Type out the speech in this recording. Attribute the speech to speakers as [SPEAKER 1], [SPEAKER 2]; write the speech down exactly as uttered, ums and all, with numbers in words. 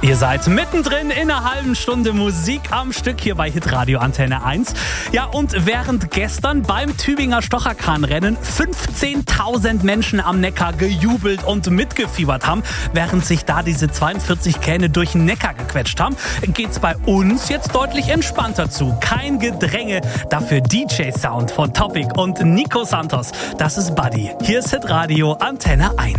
[SPEAKER 1] Ihr seid mittendrin in einer halben Stunde Musik am Stück hier bei Hitradio Antenne eins. Ja, und während gestern beim Tübinger Stocherkran-Rennen fünfzehntausend Menschen am Neckar gejubelt und mitgefiebert haben, während sich da diese zweiundvierzig Kähne durch den Neckar gequetscht haben, geht's bei uns jetzt deutlich entspannter zu. Kein Gedränge, dafür D J-Sound von Topic und Nico Santos. Das ist Buddy. Hier ist Hitradio Antenne eins.